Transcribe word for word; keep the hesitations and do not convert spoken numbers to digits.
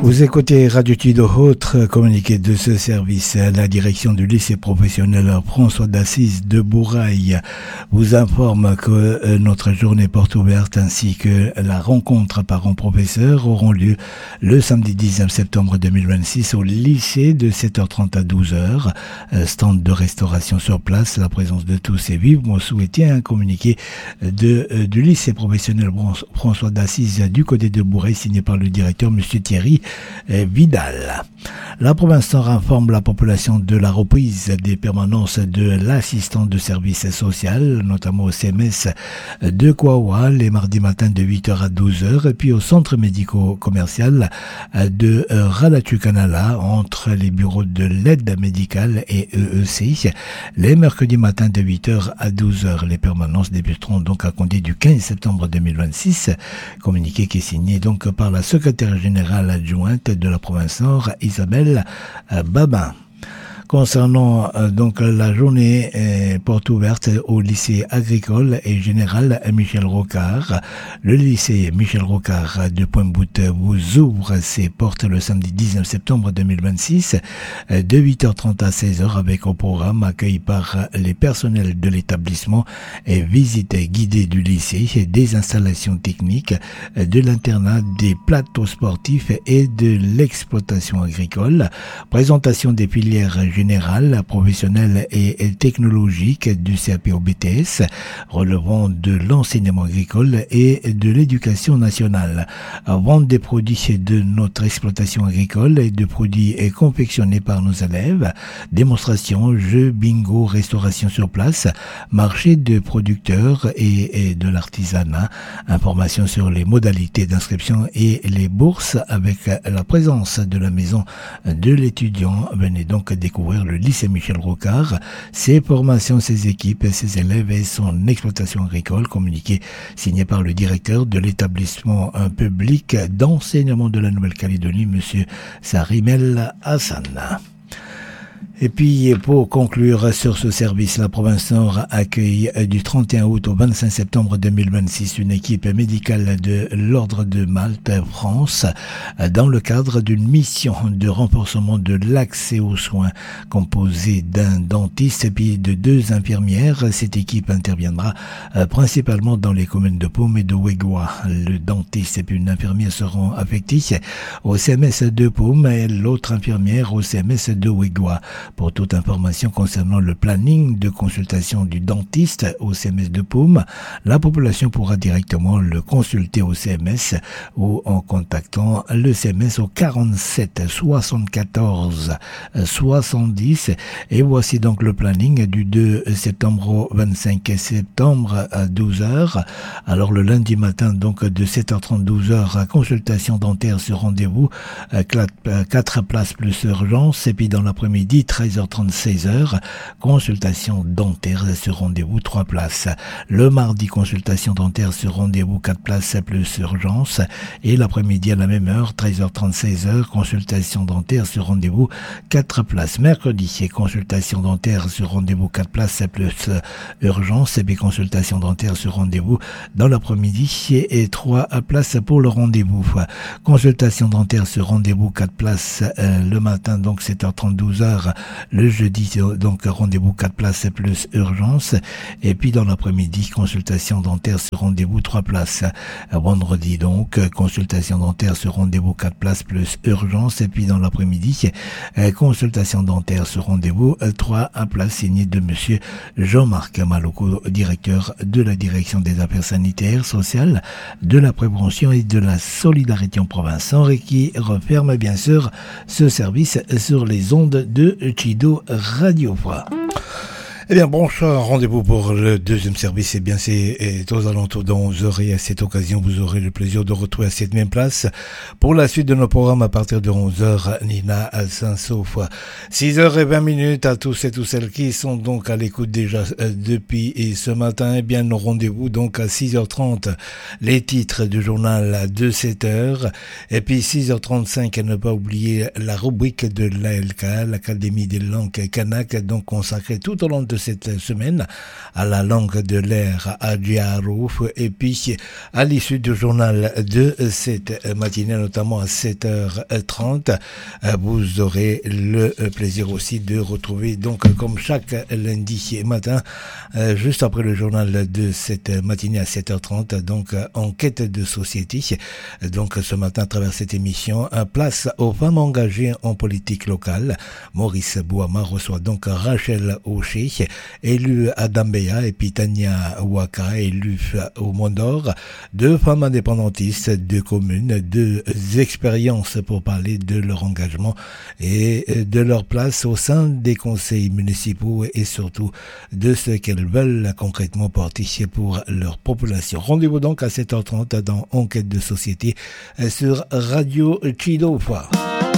Vous écoutez Radio Tido, autre communiqué de ce service. La direction du lycée professionnel François d'Assise de Bourail vous informe que notre journée porte ouverte ainsi que la rencontre parents-professeurs auront lieu le samedi dix-neuf septembre deux mille vingt-six au lycée de sept heures trente à douze heures. Stand de restauration sur place, la présence de tous est vivement souhaitée. Un communiqué de, du lycée professionnel François d'Assise du côté de Bourail signé par le directeur monsieur Thierry Vidal. La province Nord informe la population de la reprise des permanences de l'assistant de service social, notamment au C M S de Kouawa, les mardis matins de huit heures à douze heures, et puis au centre médico-commercial de Ralatu-Canala, entre les bureaux de l'aide médicale et E E C, les mercredis matins de huit heures à douze heures. Les permanences débuteront donc à compter du quinze septembre deux mille vingt-six, communiqué qui est signé donc par la secrétaire générale adjointe de la province Nord, Isabelle Babin. Concernant euh, donc la journée euh, porte ouverte au lycée agricole et général Michel Rocard. Le lycée Michel Rocard de Pointe-Boute vous ouvre ses portes le samedi dix-neuf septembre deux mille vingt-six euh, de huit heures trente à seize heures avec au programme accueil par les personnels de l'établissement et visite guidée du lycée, des installations techniques, de l'internat, des plateaux sportifs et de l'exploitation agricole. Présentation des filières générale, professionnelle et technologique du C A P au B T S, relevant de l'enseignement agricole et de l'éducation nationale. Vente des produits de notre exploitation agricole et de produits confectionnés par nos élèves, démonstration, jeux, bingo, restauration sur place, marché de producteurs et, et de l'artisanat, information sur les modalités d'inscription et les bourses avec la présence de la maison de l'étudiant. Venez donc découvrir le lycée Michel Rocard, ses formations, ses équipes, ses élèves et son exploitation agricole, communiqué signé par le directeur de l'établissement public d'enseignement de la Nouvelle-Calédonie, monsieur Sarimel Hassan. Et puis, pour conclure sur ce service, la province Nord accueille du trente et un août au vingt-cinq septembre deux mille vingt-six une équipe médicale de l'Ordre de Malte, France, dans le cadre d'une mission de renforcement de l'accès aux soins composée d'un dentiste et puis de deux infirmières. Cette équipe interviendra principalement dans les communes de Paume et de Wegwa. Le dentiste et puis une infirmière seront affectés au C M S de Paume et l'autre infirmière au C M S de Wegwa. Pour toute information concernant le planning de consultation du dentiste au C M S de Paume, la population pourra directement le consulter au C M S ou en contactant le C M S au quarante-sept soixante-quatorze soixante-dix. Et voici donc le planning du deux septembre au vingt-cinq septembre à douze heures. Alors le lundi matin donc de sept heures trente à douze heures, consultation dentaire sur rendez-vous, quatre places plus urgence. Et puis dans l'après-midi, treize heures trente à seize heures, consultation dentaire sur rendez-vous, trois places. Le mardi, consultation dentaire sur rendez-vous, quatre places plus urgence. Et l'après-midi à la même heure, treize heures trente à seize heures, consultation dentaire sur rendez-vous, quatre places. Mercredi, consultation dentaire sur rendez-vous, quatre places plus urgence. Et puis consultation dentaire sur rendez-vous dans l'après-midi et trois places pour le rendez-vous. Consultation dentaire sur rendez-vous, quatre places euh, le matin, donc sept heures trente à douze heures. Le jeudi, donc rendez-vous quatre places plus urgence. Et puis dans l'après-midi, consultation dentaire sur rendez-vous trois places. Vendredi donc, consultation dentaire sur rendez-vous quatre places plus urgence. Et puis dans l'après-midi, consultation dentaire sur rendez-vous trois places, signé de monsieur Jean-Marc Maloko, directeur de la direction des affaires sanitaires, sociales, de la prévention et de la solidarité en province Nord, et qui referme bien sûr ce service sur les ondes de Chido Radio. Eh bien, bonsoir, rendez-vous pour le deuxième service. Eh bien, c'est aux alentours de onze heures et à cette occasion, vous aurez le plaisir de retrouver à cette même place pour la suite de nos programmes à partir de onze heures, Nina Saint-Sauf. six heures vingt minutes à tous et toutes celles qui sont donc à l'écoute déjà euh, depuis et ce matin. Eh bien, nos rendez-vous donc à six heures trente, les titres du journal de sept heures. Et puis six heures trente-cinq, à ne pas oublier la rubrique de l'A L K, l'Académie des langues kanak, donc consacrée tout au long de cette semaine à la langue de l'air à Djarouf. Et puis, à l'issue du journal de cette matinée, notamment à sept heures trente, vous aurez le plaisir aussi de retrouver, donc, comme chaque lundi matin, juste après le journal de cette matinée à sept heures trente, donc, enquête de société. Donc, ce matin, à travers cette émission, place aux femmes engagées en politique locale. Maurice Bouama reçoit donc Rachel Oché, élue à Dambeya, et puis Tania Waka, élue au Mont-d'Or. Deux femmes indépendantistes, deux communes, deux expériences pour parler de leur engagement et de leur place au sein des conseils municipaux et surtout de ce qu'elles veulent concrètement porter pour leur population. Rendez-vous donc à sept heures trente dans Enquête de société sur Radio Chidofa.